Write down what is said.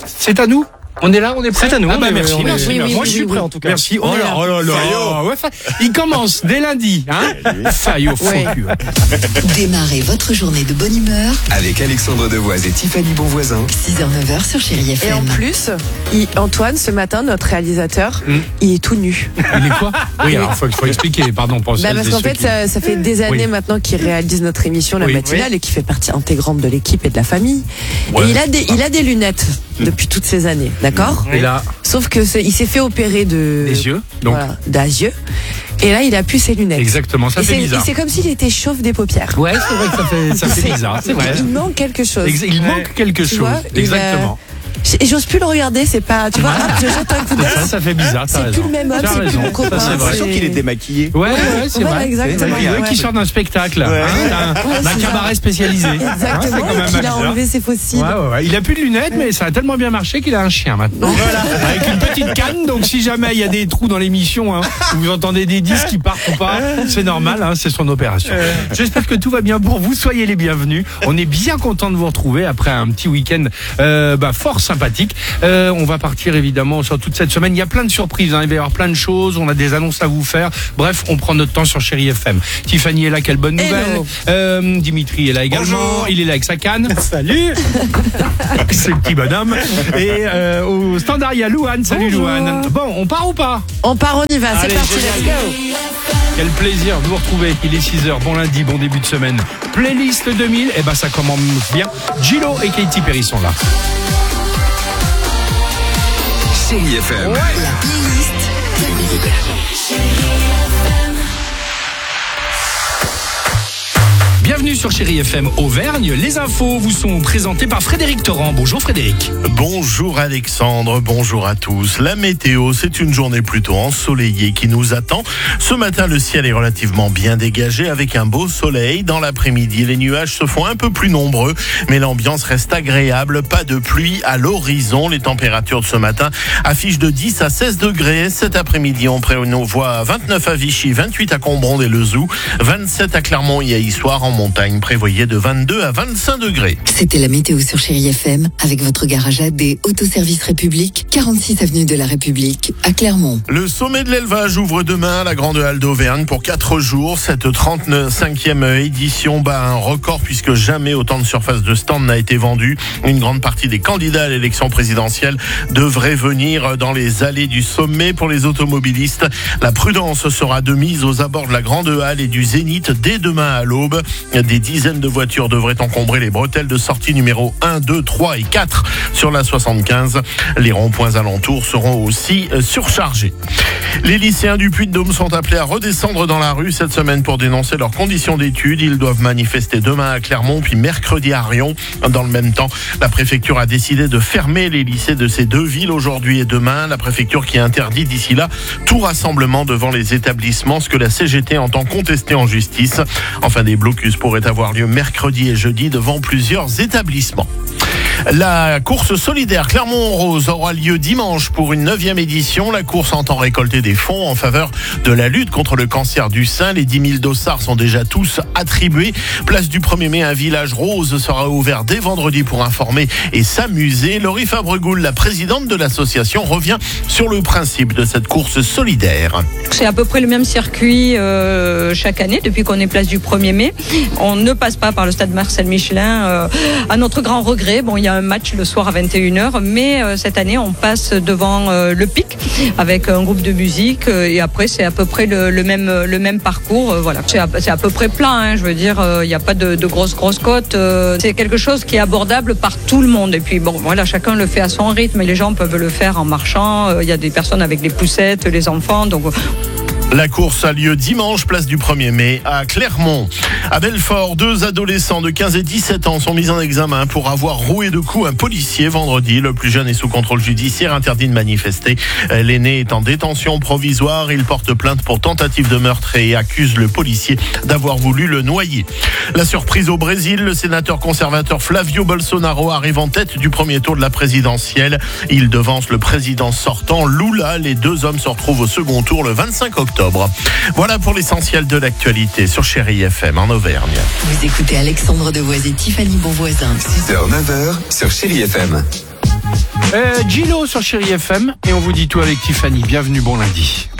C'est à nous. On est là, on est prêt. C'est à nous. Ah bah merci. Moi, je suis prêt oui. en tout cas. Merci. Oh là là. Ouais, il commence dès lundi. Fayot, faux cul. Démarrez votre journée de bonne humeur avec Alexandre Devoise et Tiffany Bonvoisin. 6h-9h sur Chérie FM. Et en plus, Antoine, ce matin, notre réalisateur, il est tout nu. Il est quoi? Oui, alors faut expliquer, pardon pour ça. Parce qu'en fait, ça fait des années maintenant qu'il réalise notre émission, la matinale, et qu'il fait partie intégrante de l'équipe et de la famille. Ouais. Et il a des lunettes depuis toutes ces années, d'accord? Et là, sauf que il s'est fait opérer des yeux, donc des yeux. Et là, il a plus ses lunettes. Exactement, ça fait bizarre. C'est comme s'il était chauve des paupières. Ouais, c'est vrai que ça fait bizarre, c'est vrai. Il manque quelque chose. Il manque quelque chose. Vois, exactement. Et j'ose plus le regarder, c'est pas, tu vois, je jette un coup d'œil. Ça fait bizarre, t'as raison. C'est plus le même homme, c'est plus mon copain. J'ai l'impression qu'il est démaquillé. Ouais, c'est vrai. Exactement. Qui sort d'un spectacle, d'un cabaret spécialisé. Exactement. Il a enlevé ses fossiles. Ouais. Il a plus de lunettes, mais ça a tellement bien marché qu'il a un chien maintenant. Voilà. Avec une petite canne, donc si jamais il y a des trous dans l'émission, où vous entendez des disques qui partent ou pas, c'est normal, c'est son opération. J'espère que tout va bien pour vous. Soyez les bienvenus. On est bien content de vous retrouver après un petit week-end, fort sympathique. On va partir évidemment sur toute cette semaine. Il y a plein de surprises, il va y avoir plein de choses. On a des annonces à vous faire. Bref, on prend notre temps sur Chérie FM. Tiffany est là, quelle bonne nouvelle. Dimitri est là également. Bonjour. Il est là avec sa canne. Salut. C'est le petit bonhomme. Et au standard, il y a Louane. Salut. Bonjour. Louane. Bon, on part ou pas? On part, on y va. Allez, c'est parti, let's go. Quel plaisir de vous retrouver. Il est 6h. Bon lundi, bon début de semaine. Playlist 2000. Ça commence bien. Gillo et Katy Perry sont là. Chérie FM. La playlist 2000. Bienvenue sur Chérie FM Auvergne. Les infos vous sont présentées par Frédéric Torrent. Bonjour Frédéric. Bonjour Alexandre, bonjour à tous. La météo, c'est une journée plutôt ensoleillée qui nous attend. Ce matin, le ciel est relativement bien dégagé avec un beau soleil. Dans l'après-midi, les nuages se font un peu plus nombreux, mais l'ambiance reste agréable. Pas de pluie à l'horizon. Les températures de ce matin affichent de 10 à 16 degrés. Cet après-midi, on prévoit 29 à Vichy, 28 à Combronde et le Zou, 27 à Clermont et à Issoire. En montagne, prévoyez de 22 à 25 degrés. C'était la météo sur Chérie FM avec votre garage AD Autoservice République, 46 avenue de la République à Clermont. Le sommet de l'élevage ouvre demain à la Grande Halle d'Auvergne pour 4 jours. Cette 35e édition bat un record puisque jamais autant de surface de stand n'a été vendue. Une grande partie des candidats à l'élection présidentielle devraient venir dans les allées du sommet. Pour les automobilistes, la prudence sera de mise aux abords de la Grande Halle et du Zénith dès demain à l'aube. Des dizaines de voitures devraient encombrer les bretelles de sortie numéro 1, 2, 3 et 4 sur la 75. Les ronds-points alentours seront aussi surchargés. Les lycéens du Puy-de-Dôme sont appelés à redescendre dans la rue cette semaine pour dénoncer leurs conditions d'études. Ils doivent manifester demain à Clermont puis mercredi à Rion. Dans le même temps, la préfecture a décidé de fermer les lycées de ces deux villes aujourd'hui et demain. La préfecture qui interdit d'ici là tout rassemblement devant les établissements, ce que la CGT entend contester en justice. Enfin, des blocus pourraient avoir lieu mercredi et jeudi devant plusieurs établissements. La course solidaire Clermont-Rose aura lieu dimanche pour une 9e édition. La course entend récolter des fonds en faveur de la lutte contre le cancer du sein. Les 10 000 dossards sont déjà tous attribués. Place du 1er mai, un village rose sera ouvert dès vendredi pour informer et s'amuser. Laurie Fabregoul, la présidente de l'association, revient sur le principe de cette course solidaire. C'est à peu près le même circuit chaque année depuis qu'on est place du 1er mai. On ne passe pas par le stade Marcel Michelin à notre grand regret. Bon, il y a un match le soir à 21h, mais cette année on passe devant le Pic avec un groupe de musique et après c'est à peu près le même parcours. Voilà, c'est à peu près plein. Je veux dire, il n'y a pas de grosses côtes. C'est quelque chose qui est abordable par tout le monde. Et puis bon, voilà, chacun le fait à son rythme. Et les gens peuvent le faire en marchant. Il y a des personnes avec des poussettes, les enfants. Donc la course a lieu dimanche, place du 1er mai, à Clermont. À Belfort, 2 adolescents de 15 et 17 ans sont mis en examen pour avoir roué de coups un policier vendredi. Le plus jeune est sous contrôle judiciaire, interdit de manifester. L'aîné est en détention provisoire. Il porte plainte pour tentative de meurtre et accuse le policier d'avoir voulu le noyer. La surprise au Brésil, le sénateur conservateur Flavio Bolsonaro arrive en tête du premier tour de la présidentielle. Il devance le président sortant Lula. Les deux hommes se retrouvent au second tour le 25 octobre. Voilà pour l'essentiel de l'actualité sur Chérie FM en Auvergne. Vous écoutez Alexandre Devoise et Tiffany Bonvoisin. 6h, 9h sur Chérie FM. Gilo sur Chérie FM et on vous dit tout avec Tiffany. Bienvenue, bon lundi.